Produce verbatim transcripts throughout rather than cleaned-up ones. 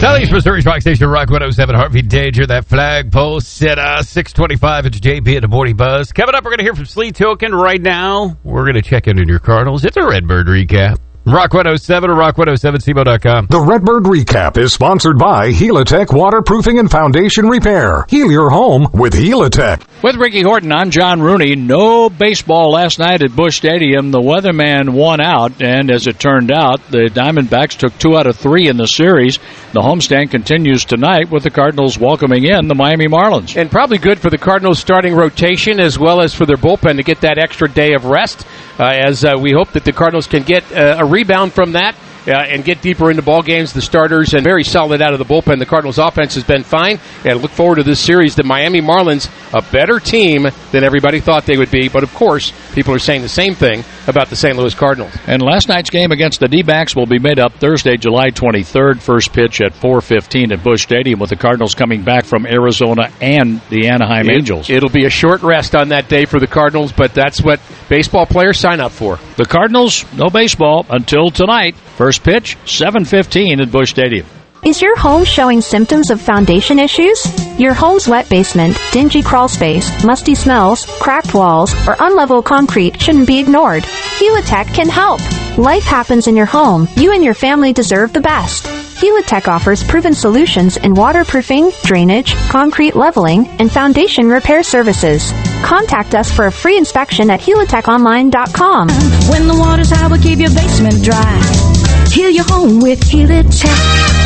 Southeast Missouri's Rock Station, Rock one oh seven, Heartbeat Danger. That flagpole set uh, six twenty-five. It's J B at the Morning Buzz. Coming up, we're going to hear from Slee Token right now. We're going to check in on your Cardinals. It's a Redbird recap. Rock one oh seven or rock one oh seven C M O dot com. The Redbird Recap is sponsored by Helitech Waterproofing and Foundation Repair. Heal your home with Helitech. With Ricky Horton, I'm John Rooney. No baseball last night at Busch Stadium. The weatherman won out, and as it turned out, the Diamondbacks took two out of three in the series. The homestand continues tonight with the Cardinals welcoming in the Miami Marlins. And probably good for the Cardinals' starting rotation as well as for their bullpen to get that extra day of rest, uh, as uh, we hope that the Cardinals can get uh, a rebound from that. Uh, and get deeper into ball games. The starters and very solid out of the bullpen. The Cardinals' offense has been fine, and look forward to this series. The Miami Marlins, a better team than everybody thought they would be, but of course, people are saying the same thing about the Saint Louis Cardinals. And last night's game against the D-backs will be made up Thursday, July twenty-third. First pitch at four fifteen at Busch Stadium, with the Cardinals coming back from Arizona and the Anaheim it, Angels. It'll be a short rest on that day for the Cardinals, but that's what baseball players sign up for. The Cardinals, no baseball until tonight. First pitch, seven fifteen at Busch Stadium. Is your home showing symptoms of foundation issues? Your home's wet basement, dingy crawl space, musty smells, cracked walls, or unlevel concrete shouldn't be ignored. Helitech can help. Life happens in your home. You and your family deserve the best. Helitech offers proven solutions in waterproofing, drainage, concrete leveling, and foundation repair services. Contact us for a free inspection at helitech online dot com. When the water's high, we'll keep your basement dry. Heal your home with Helitech.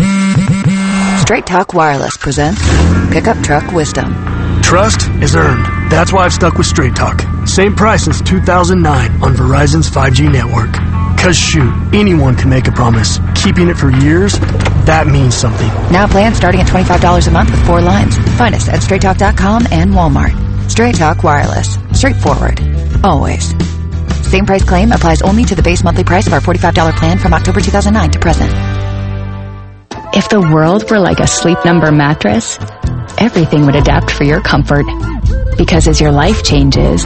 Straight Talk Wireless presents Pickup Truck Wisdom. Trust is earned. That's why I've stuck with Straight Talk. Same price since two thousand nine on Verizon's five G network. Cause shoot, anyone can make a promise. Keeping it for years, that means something. Now plans starting at twenty-five dollars a month with four lines. Find us at straight talk dot com and Walmart. Straight Talk Wireless. Straightforward. Always. Same price claim applies only to the base monthly price of our forty-five dollars plan from October two thousand nine to present. If the world were like a Sleep Number mattress, everything would adapt for your comfort. Because as your life changes,